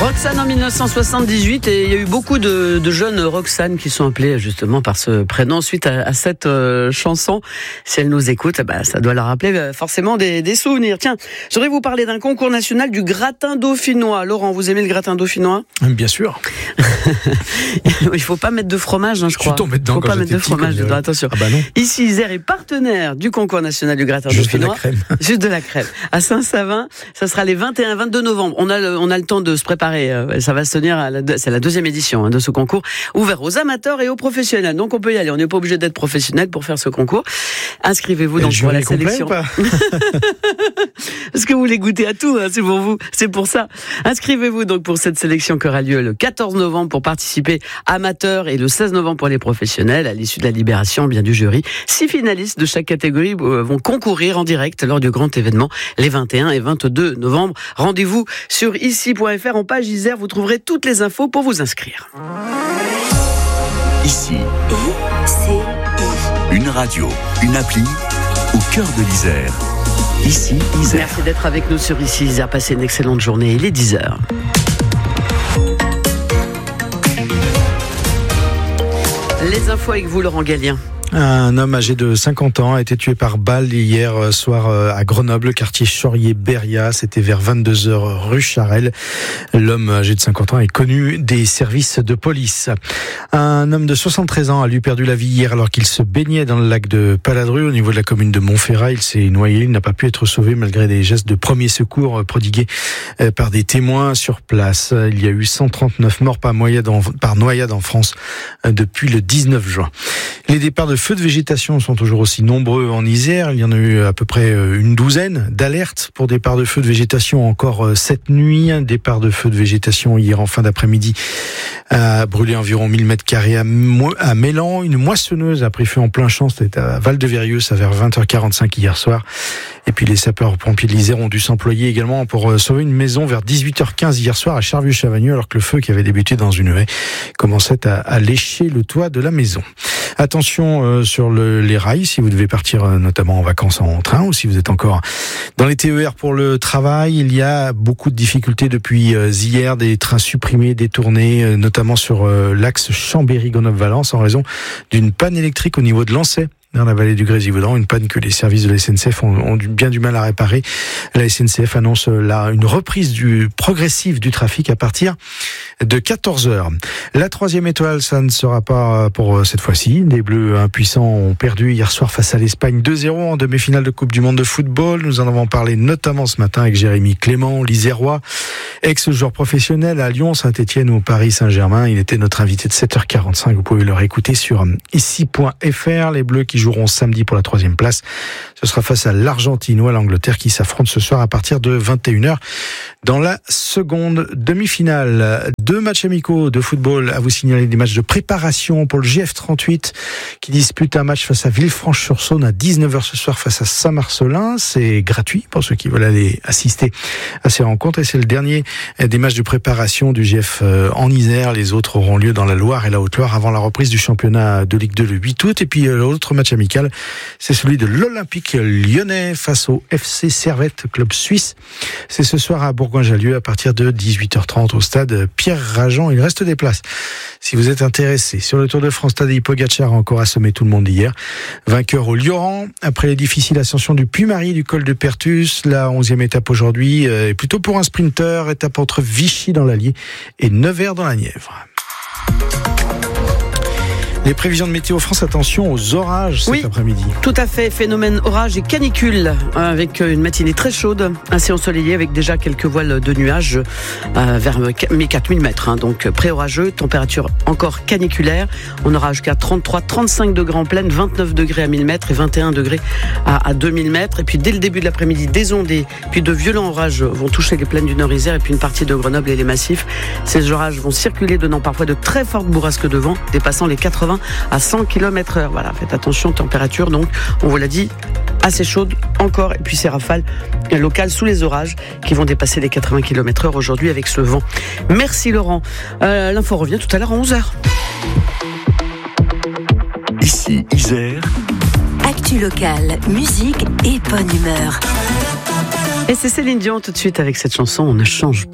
Roxane en 1978, et il y a eu beaucoup de jeunes Roxane qui sont appelés justement par ce prénom suite à cette chanson. Si elle nous écoute, ça doit leur rappeler forcément des souvenirs. Tiens, je voudrais vous parler d'un concours national du gratin dauphinois. Laurent, vous aimez le gratin dauphinois ? Bien sûr. Il faut pas mettre de fromage, je crois. Je suis tombé dedans. Il faut pas mettre de fromage dedans, attention. Ah bah non. Ici, Isère est partenaire du concours national du gratin dauphinois. Juste de la crème. À Saint-Savin, ça sera les 21 et 22 novembre. On a le temps de se préparer. Ça va se tenir, c'est la deuxième édition de ce concours, ouvert aux amateurs et aux professionnels. Donc on peut y aller, on n'est pas obligé d'être professionnel pour faire ce concours. Inscrivez-vous donc pour la sélection. Parce que vous voulez goûter à tout, c'est pour vous, c'est pour ça. Inscrivez-vous donc pour cette sélection qui aura lieu le 14 novembre pour participer amateurs et le 16 novembre pour les professionnels. À l'issue de la libération du jury, 6 finalistes de chaque catégorie vont concourir en direct lors du grand événement les 21 et 22 novembre. Rendez-vous sur ici.fr en page Isère, vous trouverez toutes les infos pour vous inscrire. Ici, une radio, une appli au cœur de l'Isère. Ici, Isère. Merci d'être avec nous sur Ici Isère. Passez une excellente journée. Il est 10h. Les infos avec vous, Laurent Gallien. Un homme âgé de 50 ans a été tué par balle hier soir à Grenoble, quartier Chaurier-Beria. C'était vers 22h rue Charelle. L'homme âgé de 50 ans est connu des services de police. Un homme de 73 ans a lui perdu la vie hier alors qu'il se baignait dans le lac de Paladru au niveau de la commune de Montferrat. Il s'est noyé, il n'a pas pu être sauvé malgré des gestes de premier secours prodigués par des témoins sur place. Il y a eu 139 morts par noyade en France depuis le 19 juin. Les départs de feux de végétation sont toujours aussi nombreux en Isère. Il y en a eu à peu près une douzaine d'alertes pour départ de feux de végétation encore cette nuit. Un départ de feux de végétation hier en fin d'après-midi a brûlé environ 1000 m² à Mélan. Une moissonneuse a pris feu en plein champ. C'était à Val-de-Vérieux, vers 20h45 hier soir. Et puis les sapeurs-pompiers de l'Isère ont dû s'employer également pour sauver une maison vers 18h15 hier soir à Charvieux-Chavagneux, alors que le feu qui avait débuté dans une haie commençait à lécher le toit de la maison. Attention sur les rails, si vous devez partir notamment en vacances en train ou si vous êtes encore dans les TER pour le travail. Il y a beaucoup de difficultés depuis hier, des trains supprimés, détournés, notamment sur l'axe Chambéry-Grenoble-Valence en raison d'une panne électrique au niveau de Lancey, dans la vallée du Grésivaudan, une panne que les services de la SNCF ont bien du mal à réparer. La SNCF annonce une reprise progressive du trafic à partir de 14h. La 3e étoile, ça ne sera pas pour cette fois-ci. Les Bleus impuissants ont perdu hier soir face à l'Espagne 2-0 en demi-finale de Coupe du Monde de football. Nous en avons parlé notamment ce matin avec Jérémy Clément, l'Isérois, ex-joueur professionnel à Lyon, Saint-Etienne ou Paris Saint-Germain. Il était notre invité de 7h45. Vous pouvez le réécouter sur ici.fr. Les Bleus qui joueront samedi pour la 3e place. Ce sera face à l'Argentine ou à l'Angleterre qui s'affrontent ce soir à partir de 21h dans la seconde demi-finale. 2 matchs amicaux de football à vous signaler, des matchs de préparation pour le GF38 qui dispute un match face à Villefranche-sur-Saône à 19h ce soir face à Saint-Marcelin. C'est gratuit pour ceux qui veulent aller assister à ces rencontres et c'est le dernier des matchs de préparation du GF en Isère. Les autres auront lieu dans la Loire et la Haute-Loire avant la reprise du championnat de Ligue 2 le 8 août. Et puis l'autre match amical, c'est celui de l'Olympique lyonnais face au FC Servette, club suisse. C'est ce soir à Bourgoin-Jallieu à partir de 18h30 au stade Pierre-Rajan. Il reste des places si vous êtes intéressé. Sur le Tour de France, Tadej Pogačar a encore assommé tout le monde hier. Vainqueur au Lioran après les difficiles ascensions du Puy-Marie du col de Pertus. La 11e étape aujourd'hui est plutôt pour un sprinter. Étape entre Vichy dans l'Allier et Nevers dans la Nièvre. Les prévisions de Météo France, attention aux orages cet après-midi. Tout à fait, phénomène orage et canicule, avec une matinée très chaude, assez ensoleillée avec déjà quelques voiles de nuages vers mes 4000 mètres. Donc pré-orageux, température encore caniculaire. On aura jusqu'à 33-35 degrés en pleine, 29 degrés à 1000 mètres et 21 degrés à 2000 mètres. Et puis dès le début de l'après-midi, des ondées, puis de violents orages vont toucher les plaines du Nord-Isère et puis une partie de Grenoble et les massifs. Ces orages vont circuler, donnant parfois de très fortes bourrasques de vent, dépassant les 80 à 100 km/h. Voilà, faites attention, température, donc, on vous l'a dit, assez chaude encore. Et puis ces rafales locales sous les orages qui vont dépasser les 80 km/h aujourd'hui avec ce vent. Merci Laurent. L'info revient tout à l'heure à 11h. Ici, Isère. Actu locale, musique et bonne humeur. Et c'est Céline Dion tout de suite avec cette chanson « On ne change pas ».